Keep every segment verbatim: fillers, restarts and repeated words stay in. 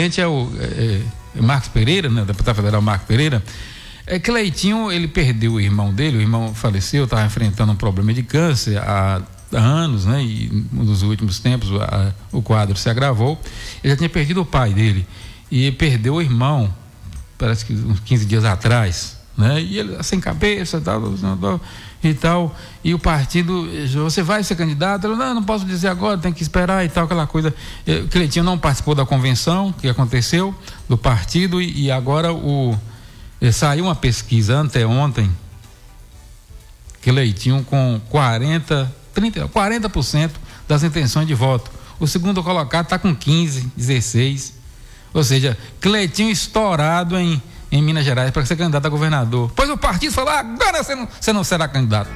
presidente é o é, é Marcos Pereira, né? Deputado federal Marcos Pereira. É, Cleitinho, ele perdeu o irmão dele, o irmão faleceu, estava enfrentando um problema de câncer há, há anos, né? E nos últimos tempos a, o quadro se agravou. Ele já tinha perdido o pai dele e perdeu o irmão, parece que uns quinze dias atrás, né? E ele sem cabeça, tal, e tal, e o partido, você vai ser candidato? Eu, não, não posso dizer agora, tem que esperar e tal, aquela coisa. Cleitinho não participou da convenção que aconteceu do partido e, e agora o saiu uma pesquisa anteontem, Cleitinho com quarenta, trinta, quarenta por cento das intenções de voto. O segundo colocado está com quinze, dezesseis. Ou seja, Cleitinho estourado em, em Minas Gerais para ser candidato a governador. Pois o partido falou: agora você não, você não será candidato.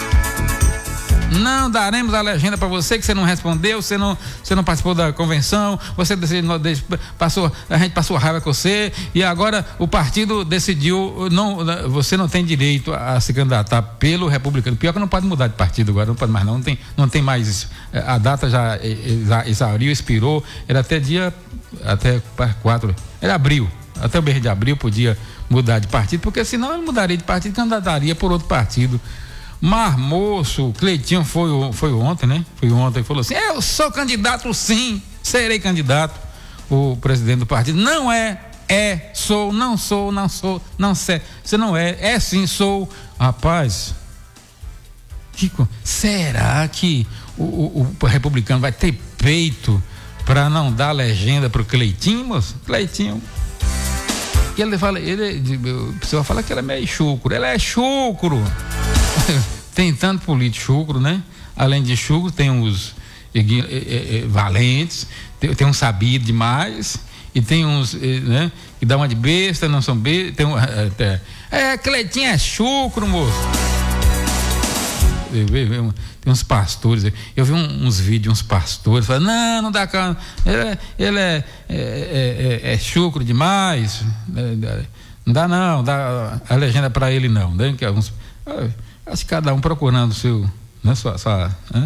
Não daremos a legenda para você, que você não respondeu, você não, você não participou da convenção, você decidiu, passou, a gente passou raiva com você e agora o partido decidiu, não, você não tem direito a se candidatar pelo republicano. Pior que não pode mudar de partido agora, não pode mais não, não tem, não tem mais isso. A data já exauriu, expirou, era até dia, até quatro, era abril, até o mês de abril podia mudar de partido, porque senão ele mudaria de partido e candidataria por outro partido. Marmoço, Cleitinho foi, foi ontem, né? Foi ontem e falou assim: eu sou candidato sim, serei candidato. O presidente do partido: não é, é, sou, não sou, não sou, não sei, você não é, é sim, sou. Rapaz, Kiko, será que o, o, o republicano vai ter peito para não dar legenda pro Cleitinho, moço? Cleitinho. E ele fala, ele, o pessoal fala que ele é meio chucro, ele é chucro. Tem tanto político chucro, né? Além de chucro, tem uns eh, eh, eh, valentes, tem, tem uns sabidos demais, e tem uns, eh, né? Que dá uma de besta, não são bestas. Tem um, é, é, Cleitinho é chucro, moço. Eu, eu, eu, tem uns pastores, eu vi um, uns vídeos, uns pastores falando: não, não dá calma, ele, é, ele é, é, é, é chucro demais, não dá não, dá a legenda para ele não, né? Que alguns, acho que cada um procurando o seu, né, sua, sua, né?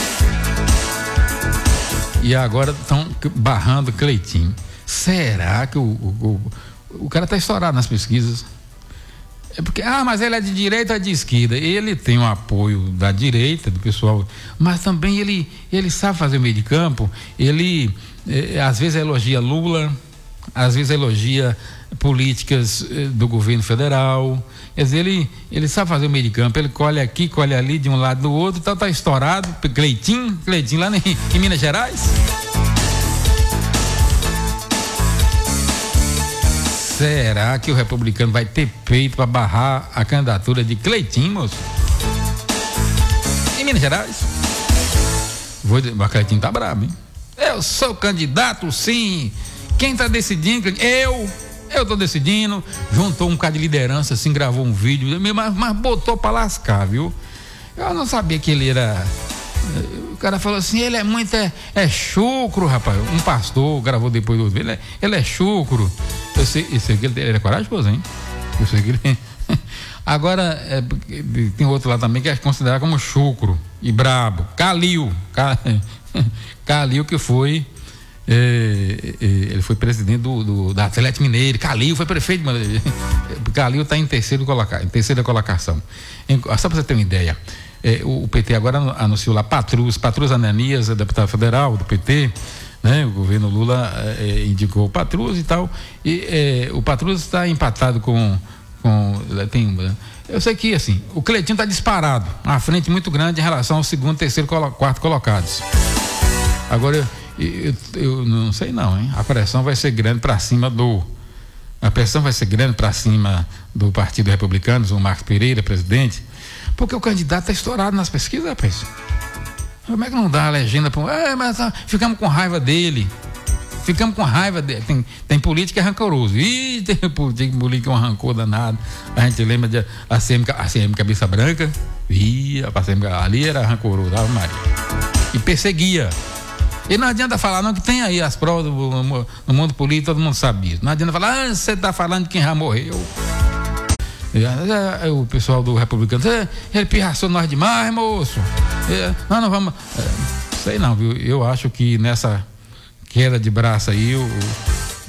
E agora estão barrando Cleitinho. Será que o, o, o, o cara está estourado nas pesquisas? É porque, ah, mas ele é de direita ou de esquerda? Ele tem o apoio da direita, do pessoal, mas também ele, ele sabe fazer o meio de campo. Ele, eh, às vezes, elogia Lula, às vezes, elogia políticas eh, do governo federal. Quer dizer, ele, ele sabe fazer o meio de campo. Ele colhe aqui, colhe ali, de um lado do outro, então tá estourado. Cleitinho, Cleitinho lá em, em Minas Gerais. Será que o republicano vai ter peito para barrar a candidatura de Cleitinho, moço? Em Minas Gerais? Vou, o Cleitinho tá brabo, hein? Eu sou candidato, sim. Quem tá decidindo? Eu. Eu tô decidindo. Juntou um bocado de liderança, assim, gravou um vídeo, mas, mas botou para lascar, viu? Eu não sabia que ele era... O cara falou assim: ele é muito, é, é chucro, rapaz. Um pastor gravou depois do outro, ele é, ele é chucro. Eu sei, eu sei que ele, ele é corajoso, hein? Eu sei que ele... Agora, é, tem outro lá também que é considerado como chucro e brabo. Calil. Calil, que foi... É, é, ele foi presidente do, do, da Atlético Mineiro. Calil foi prefeito. Calil está em terceiro colocar, em terceira colocação. Em, só para você ter uma ideia, é, o, o P T agora anunciou lá Patrus, Patrus Ananias, deputado federal do P T, né? O governo Lula é, indicou o Patrus e tal. E é, o Patrus está empatado com, com tem, eu sei que assim, o Cleitinho está disparado, uma frente muito grande em relação ao segundo, terceiro, quarto colocados. Agora eu Eu, eu não sei não, hein? A pressão vai ser grande para cima do a pressão vai ser grande para cima do Partido Republicano, o Marcos Pereira, presidente, porque o candidato está estourado nas pesquisas, rapaz. Como é que não dá a legenda para é, mas ah, ficamos com raiva dele, ficamos com raiva dele. Tem, tem político que é rancoroso. Ih, tem político que é um rancor danado. A gente lembra de a C M, a C M Cabeça Branca. Ih, a C M ali era rancoroso, Ave Maria. E perseguia. E não adianta falar não, que tem aí as provas do, no, no mundo político, todo mundo sabe disso. Não adianta falar: ah, você está falando de quem já morreu. É, é, o pessoal do republicano, é, ele pirraçou nós demais, moço. É, nós não vamos... É, sei não, viu? Eu acho que nessa queda de braço aí, o,